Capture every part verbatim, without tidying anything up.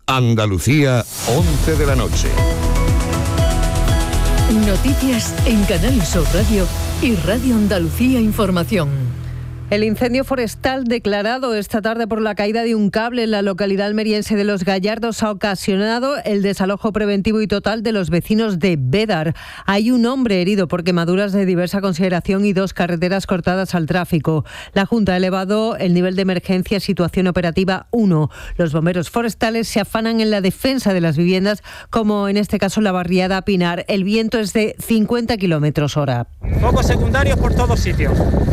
Andalucía, once de la noche. Noticias en Canal Sur Radio y Radio Andalucía Información. El incendio forestal declarado esta tarde por la caída de un cable en la localidad almeriense de Los Gallardos ha ocasionado el desalojo preventivo y total de los vecinos de Bédar. Hay un hombre herido por quemaduras de diversa consideración y dos carreteras cortadas al tráfico. La Junta ha elevado el nivel de emergencia a situación operativa uno. Los bomberos forestales se afanan en la defensa de las viviendas, como en este caso la barriada Pinar. El viento es de cincuenta kilómetros hora. Focos secundarios por todos sitios.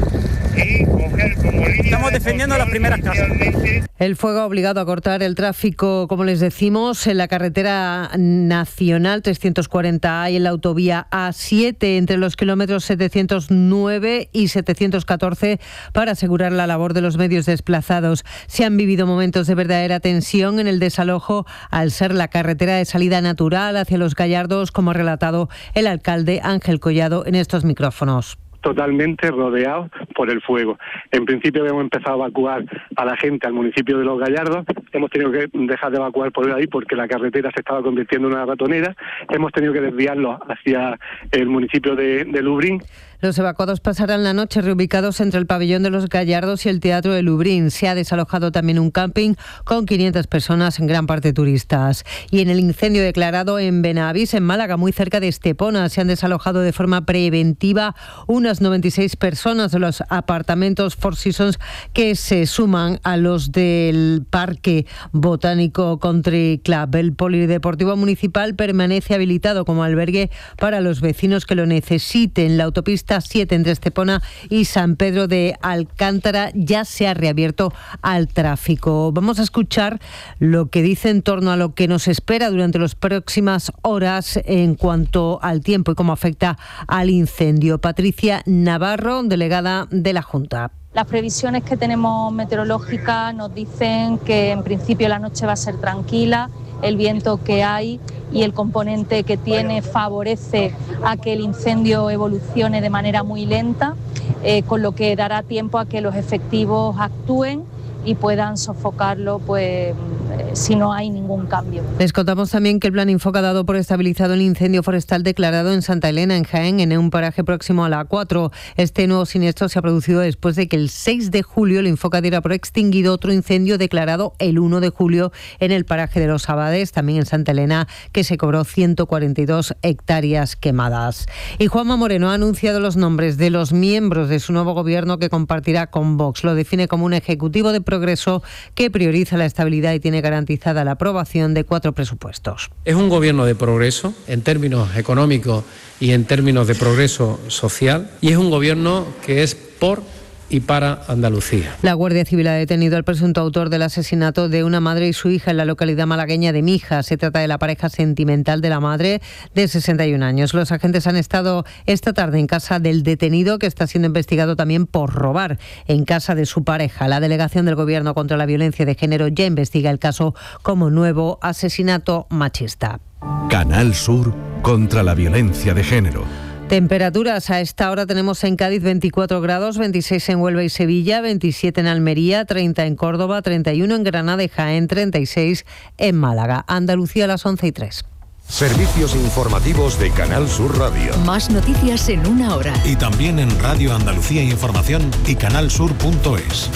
Estamos defendiendo las primeras casas. El fuego ha obligado a cortar el tráfico, como les decimos, en la carretera nacional trescientos cuarenta A y en la autovía A siete entre los kilómetros setecientos nueve y setecientos catorce para asegurar la labor de los medios desplazados. Se han vivido momentos de verdadera tensión en el desalojo al ser la carretera de salida natural hacia Los Gallardos, como ha relatado el alcalde Ángel Collado en estos micrófonos. Totalmente rodeados por el fuego. En principio hemos empezado a evacuar a la gente al municipio de Los Gallardos. Hemos tenido que dejar de evacuar por ahí porque la carretera se estaba convirtiendo en una ratonera. Hemos tenido que desviarlos hacia el municipio de, de Lubrín. Los evacuados pasarán la noche reubicados entre el pabellón de Los Gallardos y el Teatro de Lubrín. Se ha desalojado también un camping con quinientas personas, en gran parte turistas. Y en el incendio declarado en Benavís, en Málaga, muy cerca de Estepona, se han desalojado de forma preventiva unas noventa y seis personas de los apartamentos Four Seasons que se suman a los del Parque Botánico Country Club. El Polideportivo Municipal permanece habilitado como albergue para los vecinos que lo necesiten. La autopista siete entre Estepona y San Pedro de Alcántara ya se ha reabierto al tráfico. Vamos a escuchar lo que dice en torno a lo que nos espera durante las próximas horas en cuanto al tiempo y cómo afecta al incendio. Patricia Navarro, delegada de la Junta. Las previsiones que tenemos meteorológicas nos dicen que en principio la noche va a ser tranquila, el viento que hay y el componente que tiene favorece a que el incendio evolucione de manera muy lenta, eh, con lo que dará tiempo a que los efectivos actúen y puedan sofocarlo, pues si no hay ningún cambio. Les contamos también que el Plan Infoca ha dado por estabilizado el incendio forestal declarado en Santa Elena, en Jaén, en un paraje próximo a la A cuatro. Este nuevo siniestro se ha producido después de que el seis de julio el Infoca diera por extinguido otro incendio declarado el uno de julio en el paraje de Los Abades, también en Santa Elena, que se cobró ciento cuarenta y dos hectáreas quemadas. Y Juanma Moreno ha anunciado los nombres de los miembros de su nuevo gobierno que compartirá con Vox. Lo define como un ejecutivo de progreso que prioriza la estabilidad y tiene garantizada la aprobación de cuatro presupuestos. Es un gobierno de progreso en términos económicos y en términos de progreso social, y es un gobierno que es por y para Andalucía. La Guardia Civil ha detenido al presunto autor del asesinato de una madre y su hija en la localidad malagueña de Mijas. Se trata de la pareja sentimental de la madre, de sesenta y un años. Los agentes han estado esta tarde en casa del detenido, que está siendo investigado también por robar en casa de su pareja. La Delegación del Gobierno contra la Violencia de Género ya investiga el caso como nuevo asesinato machista. Canal Sur contra la violencia de género. Temperaturas, a esta hora tenemos en Cádiz veinticuatro grados, veintiséis en Huelva y Sevilla, veintisiete en Almería, treinta en Córdoba, treinta y uno en Granada y Jaén, treinta y seis en Málaga. Andalucía a las once y tres. Servicios informativos de Canal Sur Radio. Más noticias en una hora. Y también en Radio Andalucía Información y canalsur punto es.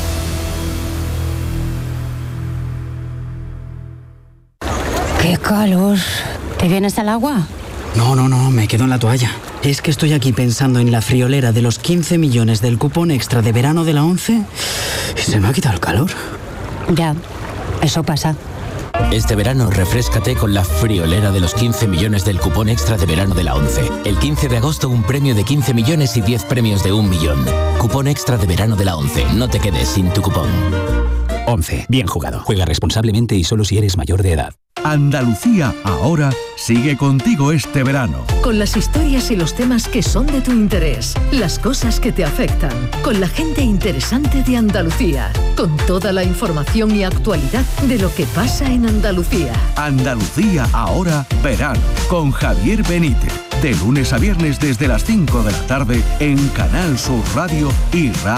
¡Qué calor! ¿Te vienes al agua? No, no, no, me quedo en la toalla. Es que estoy aquí pensando en la friolera de los quince millones del cupón extra de verano de la ONCE y se me ha quitado el calor. Ya, eso pasa. Este verano refréscate con la friolera de los quince millones del cupón extra de verano de la ONCE. El quince de agosto un premio de quince millones y diez premios de un millón. Cupón extra de verano de la ONCE. No te quedes sin tu cupón. ONCE. Bien jugado. Juega responsablemente y solo si eres mayor de edad. Andalucía ahora sigue contigo este verano. Con las historias y los temas que son de tu interés, las cosas que te afectan, con la gente interesante de Andalucía, con toda la información y actualidad de lo que pasa en Andalucía. Andalucía ahora verano, con Javier Benítez, de lunes a viernes desde las cinco de la tarde en Canal Sur Radio y Radio